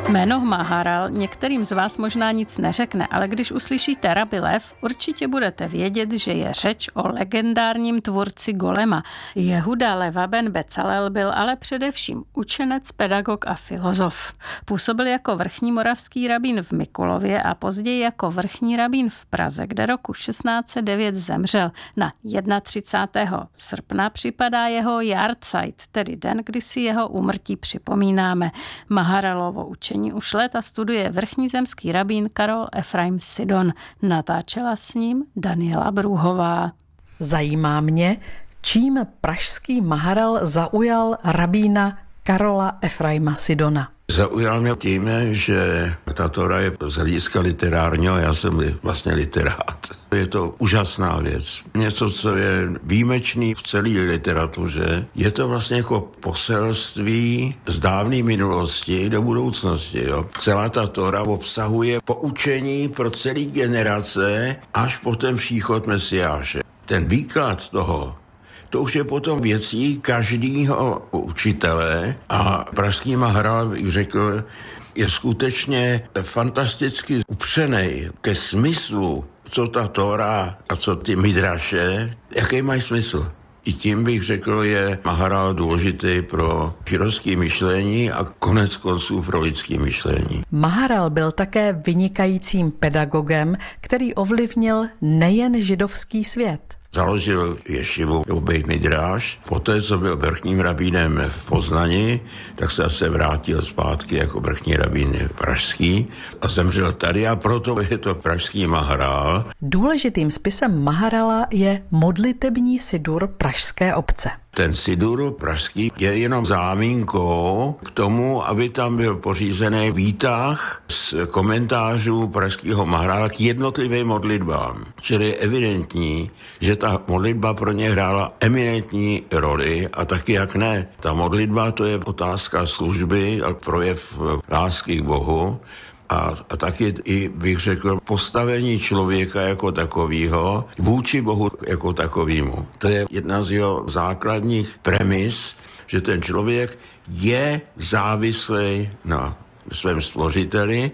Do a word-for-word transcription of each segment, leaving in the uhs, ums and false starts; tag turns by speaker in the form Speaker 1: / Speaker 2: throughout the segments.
Speaker 1: Jméno Maharal některým z vás možná nic neřekne, ale když uslyšíte Rabbi Lev, určitě budete vědět, že je řeč o legendárním tvůrci golema. Jehuda Leva ben Becalel byl ale především učenec, pedagog a filozof. Působil jako vrchní moravský rabín v Mikulově a později jako vrchní rabín v Praze, kde roku šestnáct set devět zemřel. Na třicátého prvního srpna připadá jeho Jahrzeit, tedy den, kdy si jeho úmrtí připomínáme. Maharalovo učení už léta studuje vrchní zemský rabín Karol Efraim Sidon. Natáčela s ním Daniela Brůhová.
Speaker 2: Zajímá mě, čím pražský Maharal zaujal rabína Karola Efraima Sidona.
Speaker 3: Zaujal mě tím, že ta Tora je z hlediska literárního, já jsem vlastně literát. Je to úžasná věc. Něco, co je výjimečný v celé literatuře. Je to vlastně jako poselství z dávné minulosti do budoucnosti. Jo. Celá ta Tora obsahuje poučení pro celé generace až po ten příchod Mesiáše. Ten výklad toho, to už je potom věcí každého učitele a pražský Maharal, bych řekl, je skutečně fantasticky upřenej ke smyslu, co ta Tóra a co ty midraše, jaký mají smysl. I tím bych řekl, je Maharal důležitý pro židovské myšlení a konec konců pro lidské myšlení.
Speaker 2: Maharal byl také vynikajícím pedagogem, který ovlivnil nejen židovský svět.
Speaker 3: Založil ješivu do Bejt Midráš. Poté, co byl vrchním rabínem v Poznani, tak se zase vrátil zpátky jako vrchní rabín pražský a zemřel tady a proto je to pražský Maharal.
Speaker 2: Důležitým spisem Maharala je modlitební sidur pražské obce.
Speaker 3: Ten sidur pražský je jenom zámínkou k tomu, aby tam byl pořízený výtah z komentářů pražského Maharala k jednotlivým modlitbám. Čili je evidentní, že ta modlitba pro ně hrála eminentní roli a taky jak ne. Ta modlitba to je otázka služby a projev lásky k Bohu. A, a taky i bych řekl postavení člověka jako takového vůči Bohu jako takovému. To je jedna z jeho základních premis, že ten člověk je závislý na svém stvořiteli,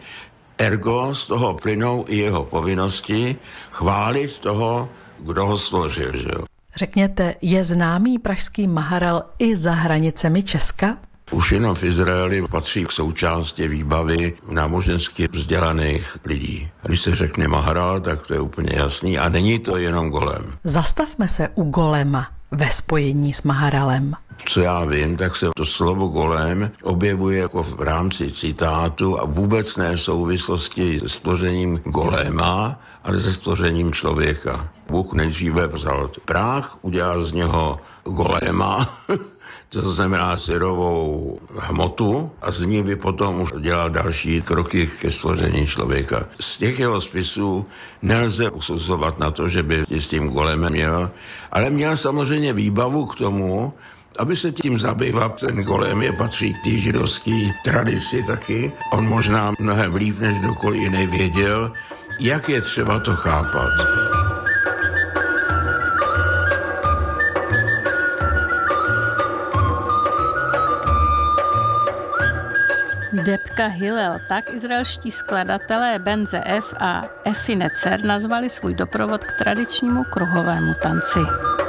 Speaker 3: ergo z toho plynou i jeho povinnosti chválit toho, kdo ho stvořil. Že jo?
Speaker 2: Řekněte, je známý pražský Maharal i za hranicemi Česka?
Speaker 3: Už jenom v Izraeli patří k součásti výbavy nábožensky vzdělaných lidí. Když se řekne Maharal, tak to je úplně jasný a není to jenom golem.
Speaker 2: Zastavme se u golema ve spojení s Maharalem.
Speaker 3: Co já vím, tak se to slovo golem objevuje jako v rámci citátu a vůbec ne v souvislosti se stvořením goléma, ale se stvořením člověka. Bůh nejdříve vzal prach, udělal z něho goléma, to znamená syrovou hmotu a z ní by potom už dělal další kroky ke stvoření člověka. Z těch jeho spisů nelze usuzovat na to, že by s tím golemem měl, ale měl samozřejmě výbavu k tomu, aby se tím zabýval. Ten golem je patří k té židovské tradici taky. On možná mnohem líp než kdokoliv jiný věděl, jak je třeba to chápat.
Speaker 1: Debka Hillel, tak izraelští skladatelé Ben Ze'ev a Efi Necer nazvali svůj doprovod k tradičnímu kruhovému tanci.